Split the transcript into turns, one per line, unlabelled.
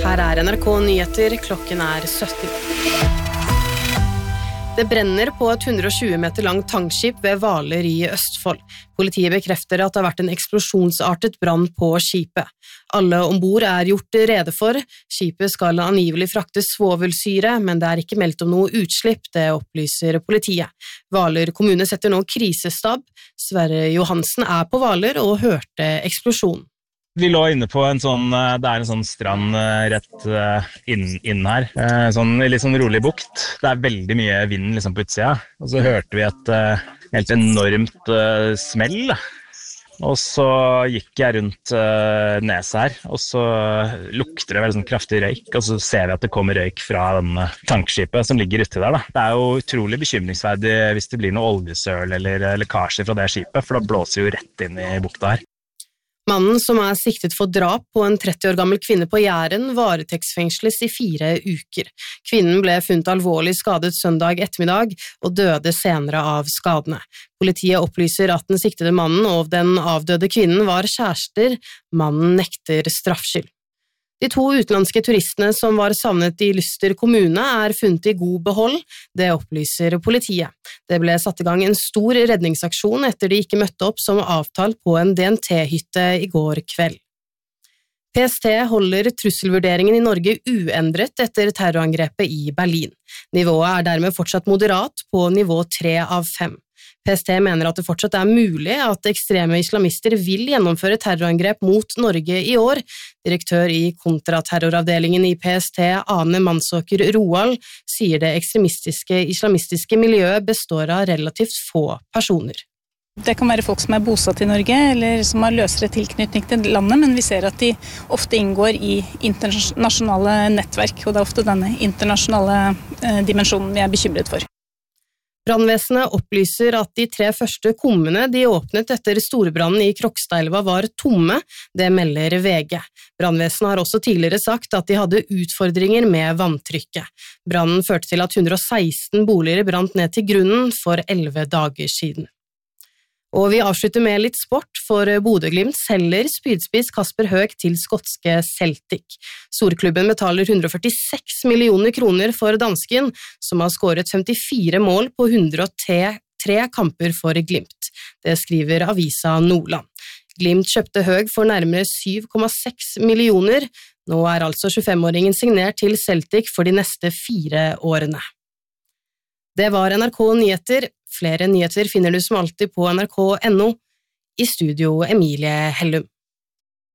Her NRK Nyheter, klokken 17. Det brenner på et 120 meter langt tankskip ved Hvaler i Østfold. Politiet bekrefter at det har vært en eksplosjonsartet brann på skipet. Alle ombord gjort rede for. Skipet skal angivelig frakte svovelsyre, men det ikke meldt om noe utslipp, det opplyser politiet. Hvaler kommune setter nå krisestab. Sverre Johansen på Hvaler og hørte eksplosjonen.
Vi lå inne på en en sånn strand rett inn her, litt sånn rolig bukt. Det veldig mye vind liksom på utsida, og så hørte vi et helt enormt smell. Og så gikk jeg rundt neset her, og så lukter det veldig sånn kraftig røyk, og så ser vi at det kommer røyk fra denne tankskipet som ligger uti der. Da. Det jo utrolig bekymringsverdig hvis det blir noe oljesøl eller lekkasje fra det skipet, for da blåser jo rett inn I bukta her.
Mannen, som siktet for drap på en 30 år gammel kvinne på Jæren, varetektsfengsles I 4 uker. Kvinnen ble funnet alvorlig skadet søndag ettermiddag og døde senere av skadene. Politiet opplyser at den siktede mannen og den avdøde kvinnen var kjærester. Mannen nekter straffskyld. De 2 utenlandske turistene som var savnet I Lyster kommune funnet I god behold, det opplyser politiet. Det ble satt I gang en stor redningsaksjon etter de ikke møtte opp som avtalt på en DNT-hytte I går kveld. PST holder trusselvurderingen I Norge uendret etter terrorangrepet I Berlin. Nivået dermed fortsatt moderat på nivå 3 av 5. PST mener at det fortsatt mulig at ekstreme islamister vil gjennomføre terrorangrep mot Norge I år. Direktør I kontraterroravdelingen I PST, Ane Mansåker Roald, sier det ekstremistiske islamistiske miljøet består av relativt få personer.
Det kan være folk som bosatt I Norge, eller som har løsere tilknytning til landet, men vi ser at de ofte inngår I internasjonale nettverk, og det ofte denne internasjonale dimensjonen vi bekymret for.
Brannvesenet opplyser at de 3 første kummene de åpnet etter storbrannen I Krokstadelva var tomme, det melder VG. Brannvesenet har også tidligere sagt at de hadde utfordringer med vanntrykket. Brannen førte til at 116 boliger brant ned til grunnen for 11 dager siden. Og vi avslutter med litt sport, for Bodø Glimt selger spydspiss Kasper Høeg til skotske Celtic. Storklubben betaler 146 millioner kroner for dansken, som har skåret 54 mål på 103 kamper for Glimt. Det skriver avisa Nordland. Glimt kjøpte Høeg for nærmere 7,6 millioner. Nå altså 25-åringen signert til Celtic for de neste 4 årene. Det var NRK Nyheter. Flere nyheter finner du som alltid på nrk.no. I studio Emilie Hellum.